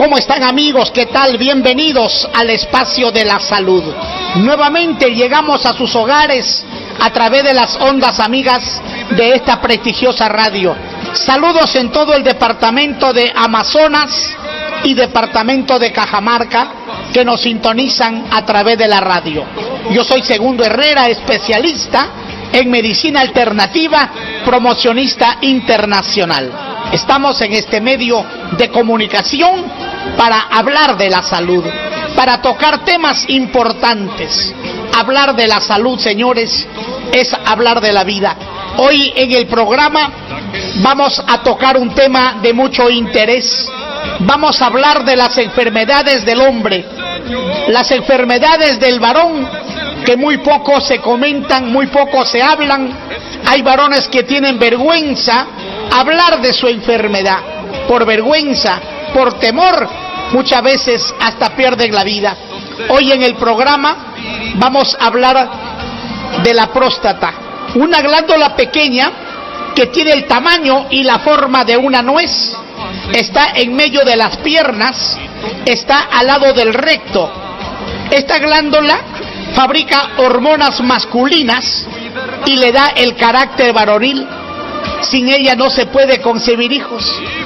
¿Cómo están, amigos? ¿Qué tal? Bienvenidos al espacio de la salud. Nuevamente llegamos a sus hogares a través de las ondas amigas de esta prestigiosa radio. Saludos en todo el departamento de Amazonas y departamento de Cajamarca que nos sintonizan a través de la radio. Yo soy Segundo Herrera, especialista en medicina alternativa, promocionista internacional. Estamos en este medio de comunicación para hablar de la salud, para tocar temas importantes. Hablar de la salud, señores, es hablar de la vida. Hoy en el programa vamos a tocar un tema de mucho interés. Vamos a hablar de las enfermedades del hombre, las enfermedades del varón, que muy poco se comentan, muy poco se hablan. Hay varones que tienen vergüenza hablar de su enfermedad, por vergüenza, por temor, muchas veces hasta pierden la vida. Hoy en el programa vamos a hablar de la próstata, una glándula pequeña que tiene el tamaño y la forma de una nuez, está en medio de las piernas, está al lado del recto. Esta glándula fabrica hormonas masculinas y le da el carácter varonil. Sin ella no se puede concebir hijos.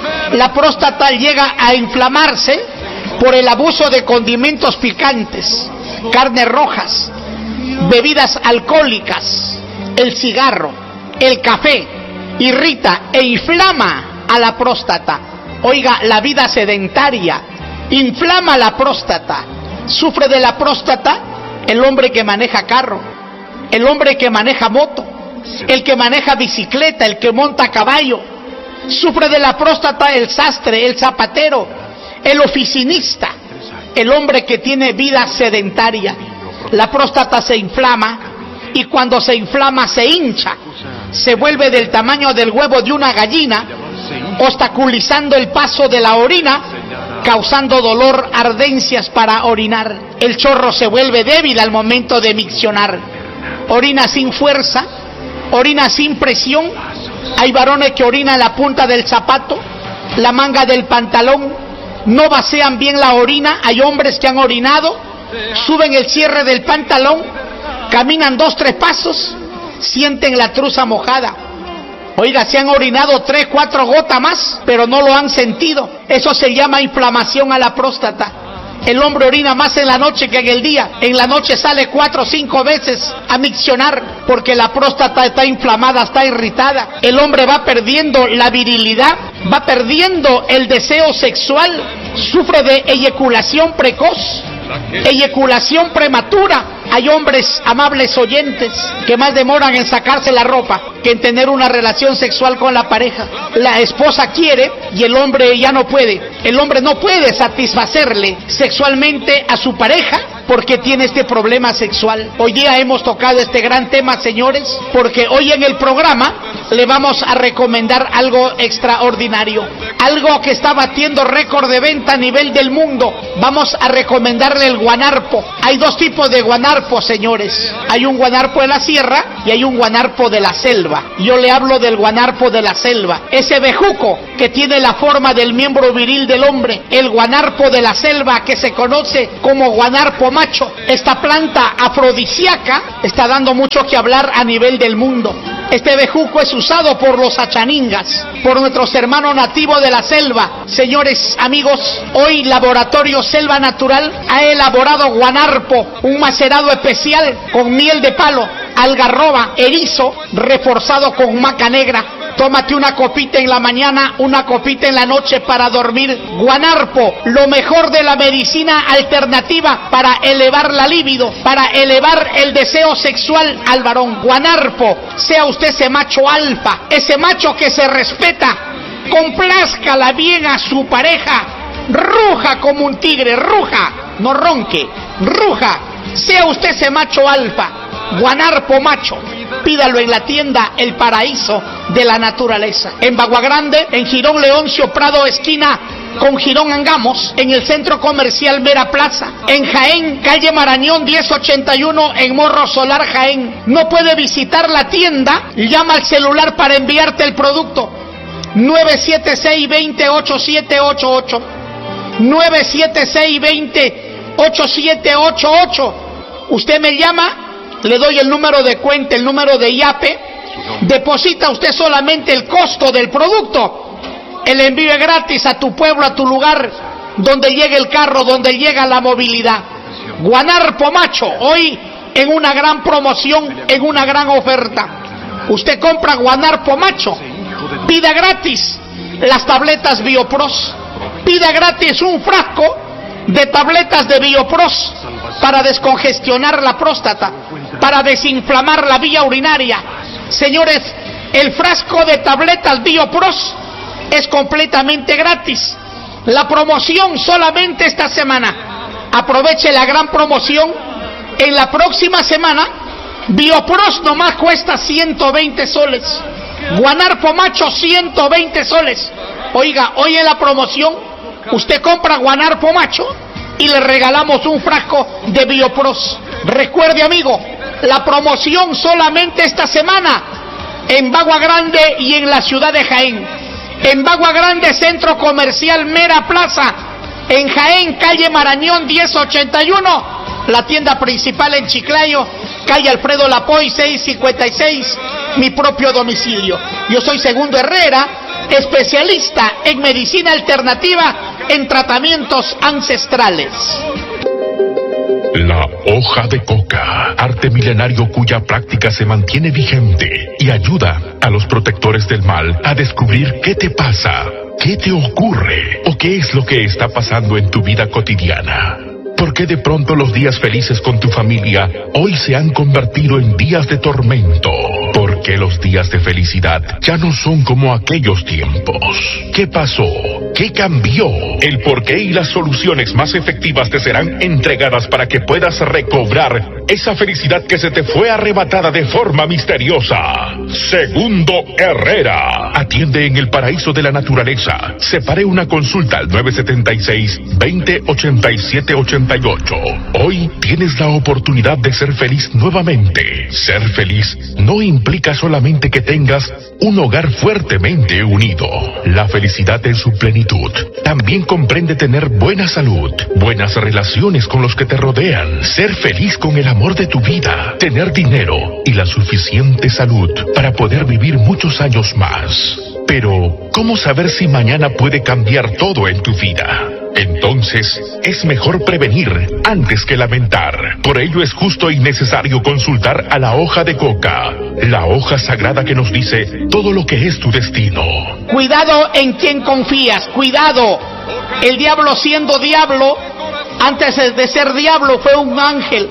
La próstata llega a inflamarse por el abuso de condimentos picantes, carnes rojas, bebidas alcohólicas, el cigarro, el café, irrita e inflama a la próstata. Oiga, la vida sedentaria inflama la próstata. Sufre de la próstata el hombre que maneja carro, el hombre que maneja moto, el que maneja bicicleta, el que monta a caballo. Sufre de la próstata el sastre, el zapatero, el oficinista, el hombre que tiene vida sedentaria. La próstata se inflama y cuando se inflama se hincha, se vuelve del tamaño del huevo de una gallina, obstaculizando el paso de la orina, causando dolor, ardencias para orinar. El chorro se vuelve débil al momento de miccionar. Orina sin fuerza, orina sin presión. Hay varones que orinan la punta del zapato, la manga del pantalón, no vacían bien la orina. Hay hombres que han orinado, suben el cierre del pantalón, caminan 2-3 pasos, sienten la truza mojada. Oiga, se han orinado 3-4 gotas más, pero no lo han sentido. Eso se llama inflamación a la próstata. El hombre orina más en la noche que en el día. En la noche sale 4 o 5 veces a miccionar porque la próstata está inflamada, está irritada. El hombre va perdiendo la virilidad, va perdiendo el deseo sexual, sufre de eyaculación precoz, eyaculación prematura. Hay hombres, amables oyentes, que más demoran en sacarse la ropa que en tener una relación sexual con la pareja. La esposa quiere y el hombre ya no puede. El hombre no puede satisfacerle sexualmente a su pareja porque tiene este problema sexual. Hoy día hemos tocado este gran tema, señores, porque hoy en el programa le vamos a recomendar algo extraordinario, algo que está batiendo récord de venta a nivel del mundo. Vamos a recomendarle el guanarpo. Hay 2 tipos de guanarpo, señores. Hay un guanarpo de la sierra y hay un guanarpo de la selva. Yo le hablo del guanarpo de la selva, ese bejuco que tiene la forma del miembro viril del hombre. El guanarpo de la selva, que se conoce como guanarpo macho. Esta planta afrodisíaca está dando mucho que hablar a nivel del mundo. Este bejuco es usado por los achaningas, por nuestros hermanos nativos de la selva. Señores, amigos, hoy Laboratorio Selva Natural ha elaborado guanarpo, un macerado especial con miel de palo, algarroba, erizo, reforzado con maca negra. Tómate una copita en la mañana, una copita en la noche para dormir. Guanarpo, lo mejor de la medicina alternativa para elevar la libido, para elevar el deseo sexual al varón. Guanarpo, sea usted ese macho alfa, ese macho que se respeta, complázcala bien a su pareja, ruja como un tigre, ruja, no ronque, ruja, sea usted ese macho alfa. Guanarpo macho, pídalo en la tienda El Paraíso de la Naturaleza, en Bagua Grande, en Girón Leoncio Prado, esquina con Girón Angamos, en el Centro Comercial Mera Plaza, en Jaén, calle Marañón 1081, en Morro Solar, Jaén. No puede visitar la tienda, llama al celular para enviarte el producto, 976-208788, 976-20-8788. Usted me llama, le doy el número de cuenta, el número de IAPE, deposita usted solamente el costo del producto, el envío es gratis a tu pueblo, a tu lugar, donde llegue el carro, donde llega la movilidad. Guanar Pomacho, hoy en una gran promoción, en una gran oferta. Usted compra Guanar Pomacho, pida gratis las tabletas Biopros, pida gratis un frasco de tabletas de Biopros para descongestionar la próstata, para desinflamar la vía urinaria. Señores, el frasco de tabletas Biopros es completamente gratis. La promoción solamente esta semana. Aproveche la gran promoción. En la próxima semana, Biopros nomás cuesta 120 soles. Guanar Pomacho 120 soles. Oiga, hoy en la promoción, usted compra Guanar Pomacho y le regalamos un frasco de Biopros. Recuerde, amigo, la promoción solamente esta semana en Bagua Grande y en la ciudad de Jaén. En Bagua Grande, Centro Comercial Mera Plaza. En Jaén, calle Marañón 1081. La tienda principal en Chiclayo, calle Alfredo Lapoy 656. Mi propio domicilio. Yo soy Segundo Herrera, especialista en medicina alternativa en tratamientos ancestrales. La hoja de coca, arte milenario cuya práctica se mantiene vigente y ayuda a los protectores del mal a descubrir qué te pasa, qué te ocurre o qué es lo que está pasando en tu vida cotidiana. ¿Por qué de pronto los días felices con tu familia hoy se han convertido en días de tormento? ¿Por qué los días de felicidad ya no son como aquellos tiempos? ¿Qué pasó? ¿Qué cambió? El porqué y las soluciones más efectivas te serán entregadas para que puedas recobrar esa felicidad que se te fue arrebatada de forma misteriosa. Segundo Herrera. Atiende en el paraíso de la naturaleza. Separe una consulta al 976-20-8788. Hoy tienes la oportunidad de ser feliz nuevamente. Ser feliz no implica solamente que tengas un hogar fuertemente unido. La felicidad en su plenitud también comprende tener buena salud, buenas relaciones con los que te rodean, ser feliz con el amor de tu vida, tener dinero y la suficiente salud para poder vivir muchos años más. Pero, ¿cómo saber si mañana puede cambiar todo en tu vida? Entonces, es mejor prevenir antes que lamentar. Por ello es justo y necesario consultar a la hoja de coca, la hoja sagrada que nos dice todo lo que es tu destino. Cuidado en quien confías, cuidado. El diablo siendo diablo, antes de ser diablo fue un ángel.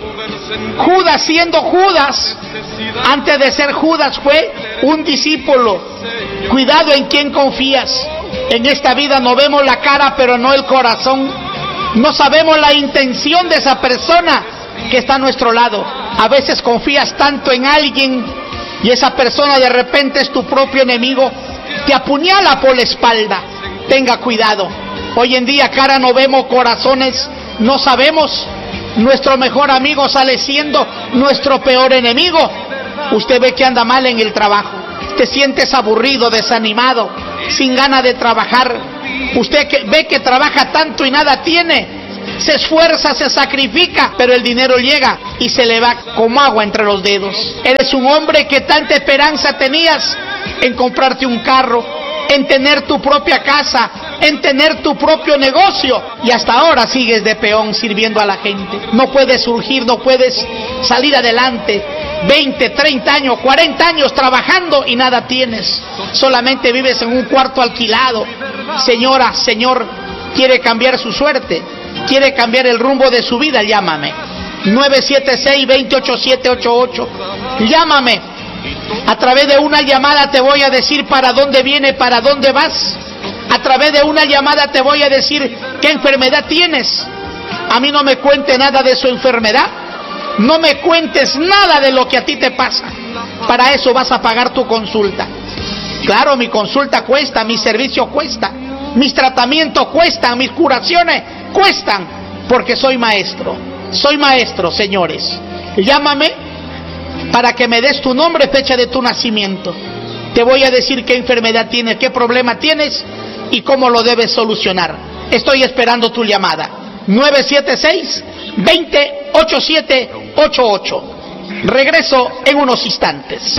Judas siendo Judas, antes de ser Judas fue un discípulo. Cuidado en quien confías. En esta vida no vemos la cara, pero no el corazón. No sabemos la intención de esa persona que está a nuestro lado. A veces confías tanto en alguien y esa persona de repente es tu propio enemigo. Te apuñala por la espalda. Tenga cuidado. Hoy en día cara no vemos, corazones no sabemos. Nuestro mejor amigo sale siendo nuestro peor enemigo. Usted ve que anda mal en el trabajo. Te sientes aburrido, desanimado, sin ganas de trabajar. Usted ve que trabaja tanto y nada tiene. Se esfuerza, se sacrifica, pero el dinero llega y se le va como agua entre los dedos. Eres un hombre que tanta esperanza tenías en comprarte un carro, en tener tu propia casa, en tener tu propio negocio, y hasta ahora sigues de peón sirviendo a la gente. No puedes surgir, no puedes salir adelante. 20, 30 años, 40 años trabajando y nada tienes. Solamente vives en un cuarto alquilado. Señora, señor, quiere cambiar su suerte, quiere cambiar el rumbo de su vida, llámame. 976-208788. Llámame. A través de una llamada te voy a decir para dónde viene, para dónde vas. A través de una llamada te voy a decir qué enfermedad tienes. A mí no me cuente nada de su enfermedad. No me cuentes nada de lo que a ti te pasa. Para eso vas a pagar tu consulta. Claro, mi consulta cuesta, mi servicio cuesta, mis tratamientos cuestan, mis curaciones cuestan, porque soy maestro. Soy maestro, señores. Llámame para que me des tu nombre, fecha de tu nacimiento. Te voy a decir qué enfermedad tienes, qué problema tienes y cómo lo debes solucionar. Estoy esperando tu llamada. 976-208788. Regreso en unos instantes.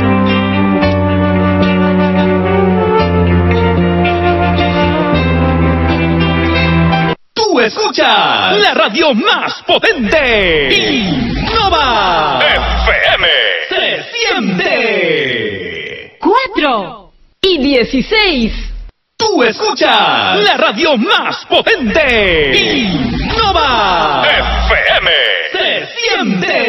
Tú escuchas la radio más potente. Innova FM. Se siente. 4:16. Tú escuchas la radio más potente. Innova FM. Se siente.